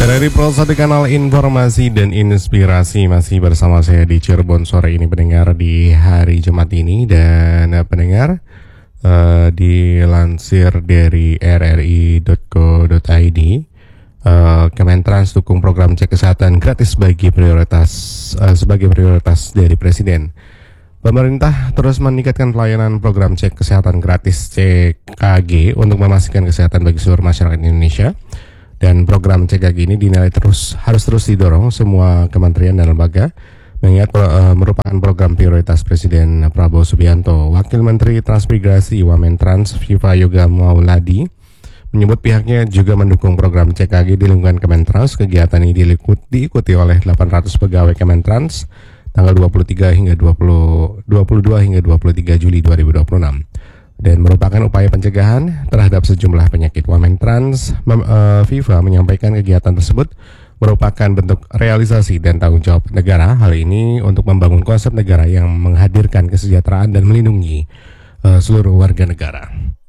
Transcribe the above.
Dari Pro 1 Kanal Informasi dan Inspirasi, masih bersama saya di Cirebon sore ini pendengar di hari Jumat ini. Dan pendengar, dilansir dari rri.co.id, Kementrans dukung program cek kesehatan gratis sebagai prioritas dari Presiden. Pemerintah terus meningkatkan pelayanan program cek kesehatan gratis CKG untuk memastikan kesehatan bagi seluruh masyarakat Indonesia. Dan program CKG ini dinilai harus terus didorong semua kementerian dan lembaga, mengingat merupakan program prioritas Presiden Prabowo Subianto. Wakil Menteri Transmigrasi Wamentrans Viva Yoga Mauladi menyebut pihaknya juga mendukung program CKG di lingkungan Kementrans. Kegiatan ini diikuti oleh 800 pegawai Kementrans tanggal 22 hingga 23 Juli 2026. Dan merupakan upaya pencegahan terhadap sejumlah penyakit. Wamentrans Viva menyampaikan kegiatan tersebut merupakan bentuk realisasi dan tanggung jawab negara. Hal ini untuk membangun konsep negara yang menghadirkan kesejahteraan dan melindungi seluruh warga negara.